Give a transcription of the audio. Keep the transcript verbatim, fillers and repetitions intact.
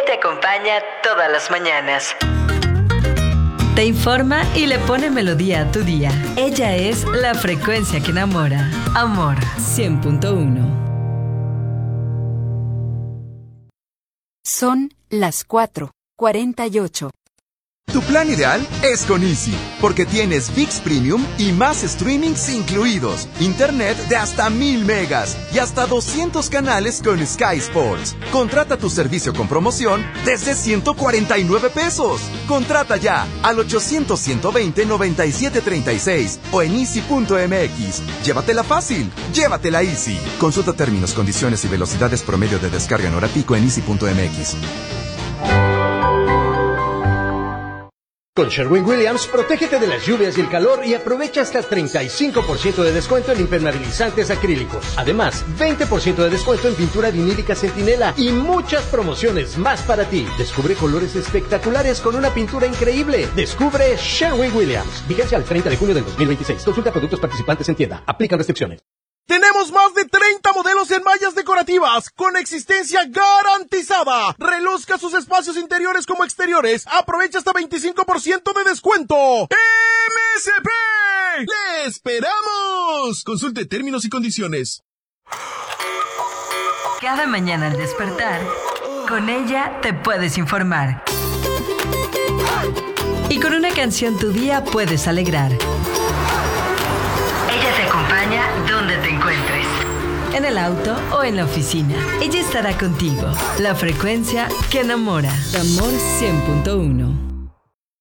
te acompaña todas las mañanas. Te informa y le pone melodía a tu día. Ella es la frecuencia que enamora. Amor cien punto uno. Son las cuatro cuarenta y ocho. Tu plan ideal es con Easy, porque tienes ViX Premium y más streamings incluidos, internet de hasta mil megas y hasta doscientos canales con Sky Sports. Contrata tu servicio con promoción desde ciento cuarenta y nueve pesos. Contrata ya al ochocientos, ciento veinte, noventa y siete treinta y seis o en easy punto m x. Llévatela fácil, llévatela Easy. Consulta términos, condiciones y velocidades promedio de descarga en hora pico en easy punto m x. Con Sherwin-Williams, protégete de las lluvias y el calor y aprovecha hasta treinta y cinco por ciento de descuento en impermeabilizantes acrílicos. Además, veinte por ciento de descuento en pintura vinílica Centinela y muchas promociones más para ti. Descubre colores espectaculares con una pintura increíble. Descubre Sherwin-Williams. Vigencia al treinta de junio del dos mil veintiséis. Consulta productos participantes en tienda. Aplican restricciones. Tenemos más de treinta modelos en mallas decorativas con existencia garantizada. Reluzca sus espacios interiores como exteriores. Aprovecha hasta veinticinco por ciento de descuento. ¡M S P! ¡Le esperamos! Consulte términos y condiciones. Cada mañana al despertar, con ella te puedes informar. Y con una canción tu día puedes alegrar. Ella te acompaña donde te encuentres. En el auto o en la oficina. Ella estará contigo. La frecuencia que enamora. Amor cien punto uno.